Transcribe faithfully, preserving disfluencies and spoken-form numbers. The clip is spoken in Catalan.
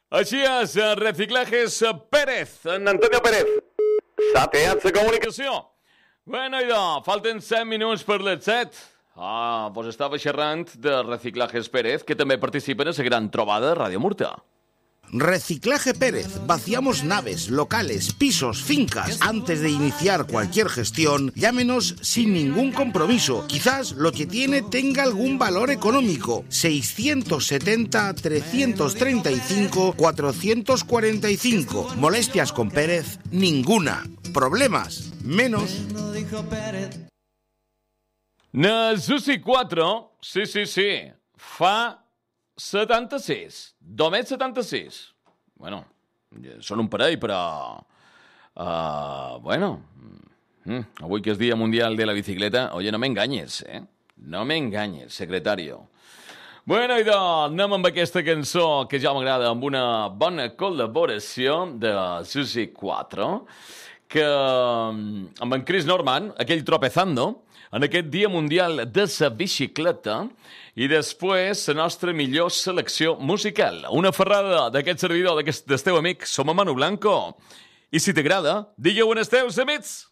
Així és, Reciclajes Pérez, en Antonio Pérez. S'ha teat la comunicació. Bueno, idò, falten set minuts per les set. Ah, pues estava xerrant de Reciclajes Pérez, que també participen a la gran trobada de Ràdio Murta. Reciclaje Pérez. Vaciamos naves, locales, pisos, fincas. Antes de iniciar cualquier gestión, llámenos sin ningún compromiso. Quizás lo que tiene tenga algún valor económico. seiscientos setenta, trescientos treinta y cinco, cuatrocientos cuarenta y cinco. Molestias con Pérez, ninguna. Problemas, menos. Nazusi quatre, sí, sí, sí, fa setanta-sis, només setanta-sis. Bueno, són un parell, però... Uh, bueno, mm, avui que és Dia Mundial de la Bicicleta, oye, no m'enganyes, eh? No m'enganyes, secretario. Bueno, i doncs, anem amb aquesta cançó que ja m'agrada, amb una bona col·laboració de Susi quatre, que amb en Chris Norman, aquell tropezando, en aquest Dia Mundial de la Bicicleta, i després la nostra millor selecció musical. Una ferrada d'aquest servidor, d'aquest del teu amic, som a Manu Blanco. I si t'agrada, digueu on esteu, amics!